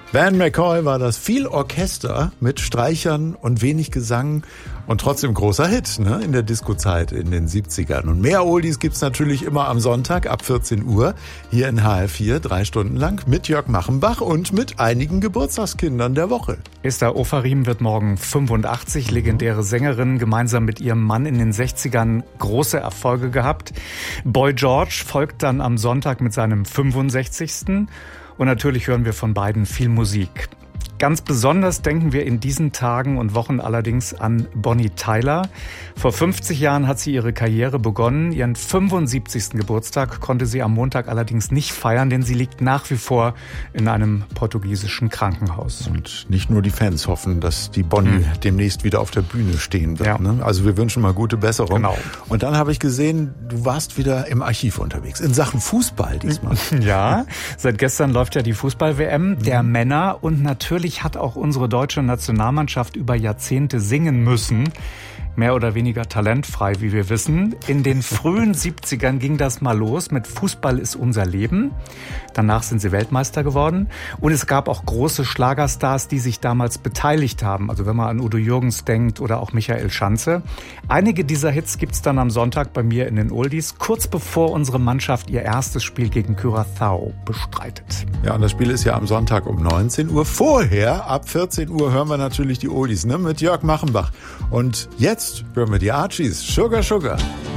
Van McCoy war das, viel Orchester mit Streichern und wenig Gesang und trotzdem großer Hit, ne, in der Disco-Zeit in den 70ern. Und mehr Oldies gibt's natürlich immer am Sonntag ab 14 Uhr hier in HR4, 3 Stunden lang mit Jörg Machenbach und mit einigen Geburtstagskindern der Woche. Esther Ofarim wird morgen 85, legendäre Sängerin, gemeinsam mit ihrem Mann in den 60ern große Erfolge gehabt. Boy George folgt dann am Sonntag mit seinem 65. Und natürlich hören wir von beiden viel Musik. Ganz besonders denken wir in diesen Tagen und Wochen allerdings an Bonnie Tyler. Vor 50 Jahren hat sie ihre Karriere begonnen. Ihren 75. Geburtstag konnte sie am Montag allerdings nicht feiern, denn sie liegt nach wie vor in einem portugiesischen Krankenhaus. Und nicht nur die Fans hoffen, dass die Bonnie demnächst wieder auf der Bühne stehen wird. Ja. Ne? Also wir wünschen mal gute Besserung. Genau. Und dann habe ich gesehen, du warst wieder im Archiv unterwegs, in Sachen Fußball diesmal. Ja, seit gestern läuft ja die Fußball-WM der Männer und natürlich hat auch unsere deutsche Nationalmannschaft über Jahrzehnte singen müssen. Mehr oder weniger talentfrei, wie wir wissen. In den frühen 70ern ging das mal los mit Fußball ist unser Leben. Danach sind sie Weltmeister geworden. Und es gab auch große Schlagerstars, die sich damals beteiligt haben. Also wenn man an Udo Jürgens denkt oder auch Michael Schanze. Einige dieser Hits gibt's dann am Sonntag bei mir in den Oldies, kurz bevor unsere Mannschaft ihr erstes Spiel gegen Curaçao bestreitet. Ja, und das Spiel ist ja am Sonntag um 19 Uhr. Vorher, ab 14 Uhr, hören wir natürlich die Oldies, ne, mit Jörg Machenbach. Und jetzt hören wir die Archies. Sugar, Sugar.